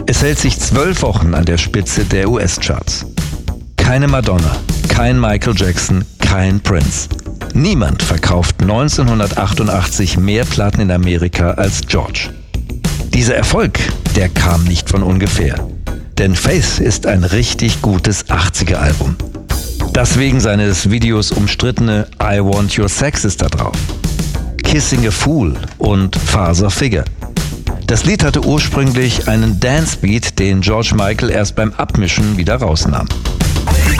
Es hält sich 12 Wochen an der Spitze der US-Charts. Keine Madonna, kein Michael Jackson, kein Prince. Niemand verkauft 1988 mehr Platten in Amerika als George. Dieser Erfolg, der kam nicht von ungefähr. Denn Faith ist ein richtig gutes 80er-Album. Das wegen seines Videos umstrittene I Want Your Sex ist da drauf. Kissing a Fool und Father Figure. Das Lied hatte ursprünglich einen Dance-Beat, den George Michael erst beim Abmischen wieder rausnahm.